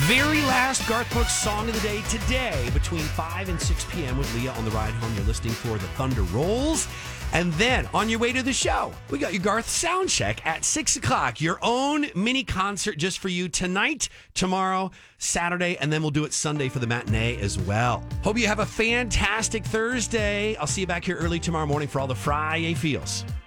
very last Garth Brooks song of the day today between 5 and 6 p.m. with Leah on the ride home. You're listening for The Thunder Rolls. And then on your way to the show, we got your Garth sound check at 6 o'clock. Your own mini concert just for you tonight, tomorrow, Saturday, and then we'll do it Sunday for the matinee as well. Hope you have a fantastic Thursday. I'll see you back here early tomorrow morning for all the Friday feels.